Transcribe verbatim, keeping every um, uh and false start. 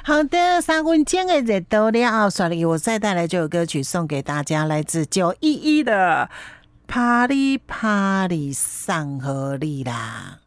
好的，三分钟的热度了，所以我再带来这首歌曲送给大家，来自九一一的《啪哩啪哩上河里》啦。